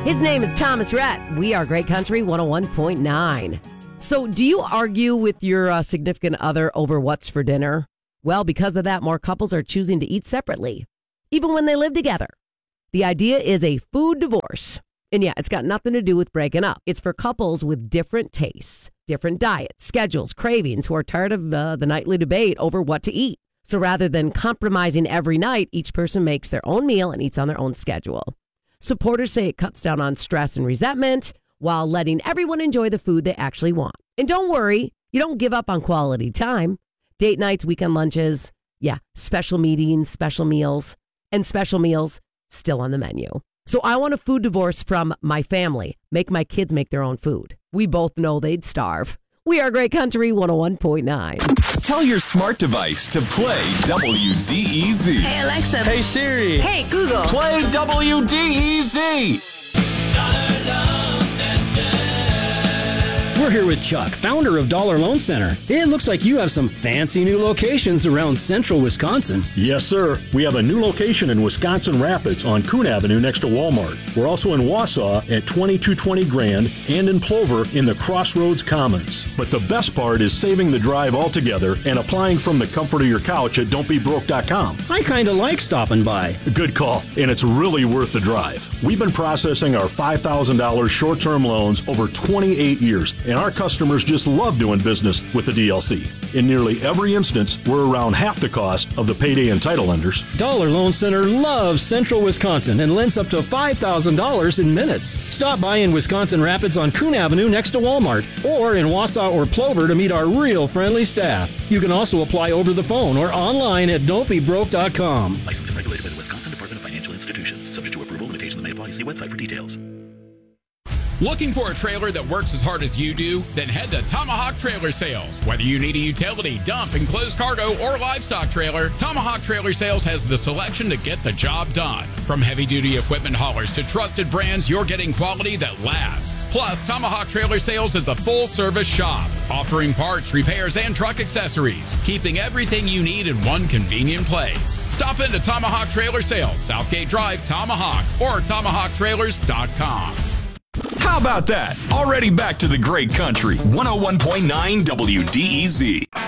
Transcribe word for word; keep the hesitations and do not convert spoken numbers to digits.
His name is Thomas Rhett. We are Great Country one oh one point nine. So do you argue with your uh, significant other over what's for dinner? Well, because of that, more couples are choosing to eat separately, even when they live together. The idea is a food divorce. And yeah, it's got nothing to do with breaking up. It's for couples with different tastes, different diets, schedules, cravings, who are tired of uh, the nightly debate over what to eat. So rather than compromising every night, each person makes their own meal and eats on their own schedule. Supporters say it cuts down on stress and resentment while letting everyone enjoy the food they actually want. And don't worry, you don't give up on quality time. Date nights, weekend lunches, yeah, special meetings, special meals, and special meals still on the menu. So I want a food divorce from my family. Make my kids make their own food. We both know they'd starve. We are Great Country one oh one point nine. Tell your smart device to play W D E Z. Hey, Alexa. Hey, Siri. Hey, Google. Play W D E Z. We're here with Chuck, founder of Dollar Loan Center. It looks like you have some fancy new locations around central Wisconsin. Yes, sir. We have a new location in Wisconsin Rapids on Coon Avenue next to Walmart. We're also in Wausau at twenty-two twenty Grand and in Plover in the Crossroads Commons. But the best part is saving the drive altogether and applying from the comfort of your couch at don't be broke dot com. I kind of like stopping by. Good call, and it's really worth the drive. We've been processing our five thousand dollars short-term loans over twenty-eight years, and our customers just love doing business with the D L C. In nearly every instance, we're around half the cost of the payday and title lenders. Dollar Loan Center loves central Wisconsin and lends up to five thousand dollars in minutes. Stop by in Wisconsin Rapids on Coon Avenue next to Walmart, or in Wausau or Plover to meet our real friendly staff. You can also apply over the phone or online at don't be broke dot com. Licensed and regulated by the Wisconsin Department of Financial Institutions. Subject to approval, limitations may apply. See website for details. Looking for a trailer that works as hard as you do? Then head to Tomahawk Trailer Sales. Whether you need a utility, dump, enclosed cargo, or livestock trailer, Tomahawk Trailer Sales has the selection to get the job done. From heavy-duty equipment haulers to trusted brands, you're getting quality that lasts. Plus, Tomahawk Trailer Sales is a full-service shop, offering parts, repairs, and truck accessories, keeping everything you need in one convenient place. Stop into Tomahawk Trailer Sales, Southgate Drive, Tomahawk, or tomahawk trailers dot com. How about that? Already back to the Great Country one oh one point nine W D E Z.